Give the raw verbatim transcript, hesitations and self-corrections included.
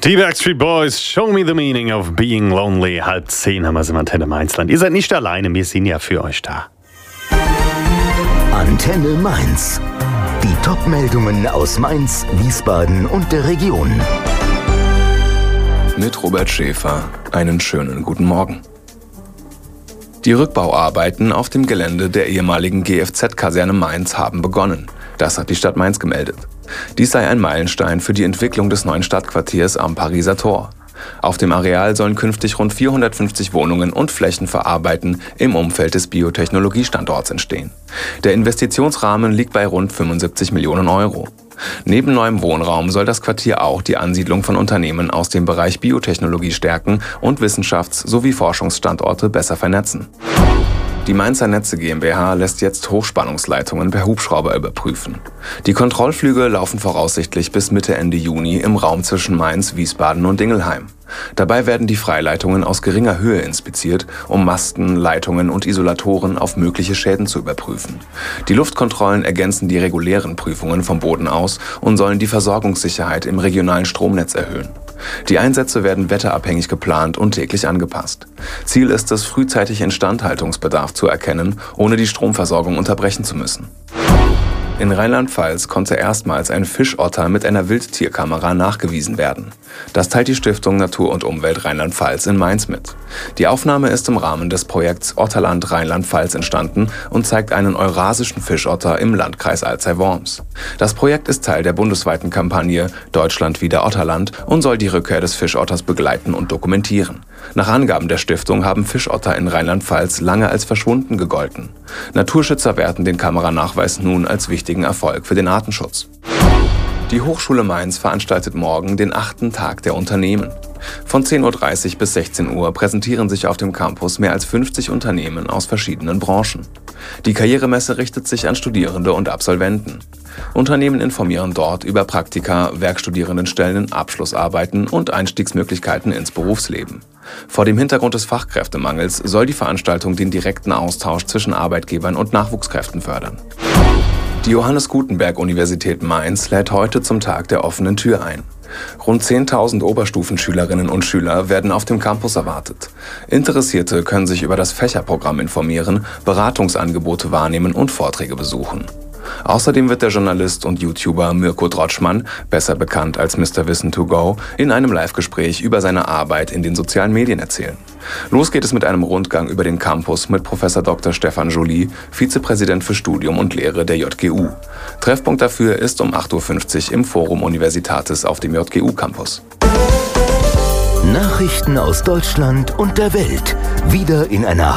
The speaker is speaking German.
Die Backstreet Boys, Show Me the Meaning of Being Lonely. Halb zehn haben wir es im Antenne Mainzland. Ihr seid nicht alleine, wir sind ja für euch da. Antenne Mainz. Die Top-Meldungen aus Mainz, Wiesbaden und der Region. Mit Robert Schäfer. Einen schönen guten Morgen. Die Rückbauarbeiten auf dem Gelände der ehemaligen G F Z-Kaserne Mainz haben begonnen. Das hat die Stadt Mainz gemeldet. Dies sei ein Meilenstein für die Entwicklung des neuen Stadtquartiers am Pariser Tor. Auf dem Areal sollen künftig rund vierhundertfünfzig Wohnungen und Flächen für Arbeiten im Umfeld des Biotechnologiestandorts entstehen. Der Investitionsrahmen liegt bei rund fünfundsiebzig Millionen Euro. Neben neuem Wohnraum soll das Quartier auch die Ansiedlung von Unternehmen aus dem Bereich Biotechnologie stärken und Wissenschafts- sowie Forschungsstandorte besser vernetzen. Die Mainzer Netze GmbH lässt jetzt Hochspannungsleitungen per Hubschrauber überprüfen. Die Kontrollflüge laufen voraussichtlich bis Mitte Ende Juni im Raum zwischen Mainz, Wiesbaden und Dingelheim. Dabei werden die Freileitungen aus geringer Höhe inspiziert, um Masten, Leitungen und Isolatoren auf mögliche Schäden zu überprüfen. Die Luftkontrollen ergänzen die regulären Prüfungen vom Boden aus und sollen die Versorgungssicherheit im regionalen Stromnetz erhöhen. Die Einsätze werden wetterabhängig geplant und täglich angepasst. Ziel ist es, frühzeitig Instandhaltungsbedarf zu erkennen, ohne die Stromversorgung unterbrechen zu müssen. In Rheinland-Pfalz konnte erstmals ein Fischotter mit einer Wildtierkamera nachgewiesen werden. Das teilt die Stiftung Natur und Umwelt Rheinland-Pfalz in Mainz mit. Die Aufnahme ist im Rahmen des Projekts Otterland Rheinland-Pfalz entstanden und zeigt einen eurasischen Fischotter im Landkreis Alzey-Worms. Das Projekt ist Teil der bundesweiten Kampagne Deutschland wieder Otterland und soll die Rückkehr des Fischotters begleiten und dokumentieren. Nach Angaben der Stiftung haben Fischotter in Rheinland-Pfalz lange als verschwunden gegolten. Naturschützer werten den Kameranachweis nun als wichtigen Erfolg für den Artenschutz. Die Hochschule Mainz veranstaltet morgen den achten Tag der Unternehmen. Von zehn Uhr dreißig bis sechzehn Uhr präsentieren sich auf dem Campus mehr als fünfzig Unternehmen aus verschiedenen Branchen. Die Karrieremesse richtet sich an Studierende und Absolventen. Unternehmen informieren dort über Praktika, Werkstudierendenstellen, Abschlussarbeiten und Einstiegsmöglichkeiten ins Berufsleben. Vor dem Hintergrund des Fachkräftemangels soll die Veranstaltung den direkten Austausch zwischen Arbeitgebern und Nachwuchskräften fördern. Die Johannes Gutenberg-Universität Mainz lädt heute zum Tag der offenen Tür ein. Rund zehntausend Oberstufenschülerinnen und Schüler werden auf dem Campus erwartet. Interessierte können sich über das Fächerprogramm informieren, Beratungsangebote wahrnehmen und Vorträge besuchen. Außerdem wird der Journalist und YouTuber Mirko Drotschmann, besser bekannt als Mister Wissen to go, in einem Live-Gespräch über seine Arbeit in den sozialen Medien erzählen. Los geht es mit einem Rundgang über den Campus mit Professor Doktor Stefan Joly, Vizepräsident für Studium und Lehre der J G U. Treffpunkt dafür ist um acht Uhr fünfzig im Forum Universitatis auf dem J G U-Campus. Nachrichten aus Deutschland und der Welt. Wieder in einer